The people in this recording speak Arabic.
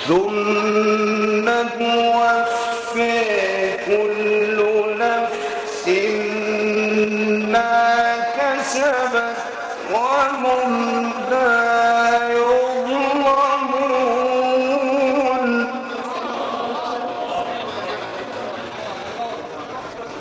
ثم توفي كل نفس ما كسبت وهم لا